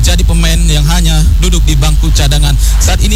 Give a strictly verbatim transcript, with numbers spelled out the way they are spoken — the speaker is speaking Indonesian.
menjadi pemain yang hanya duduk di bangku cadangan. Saat ini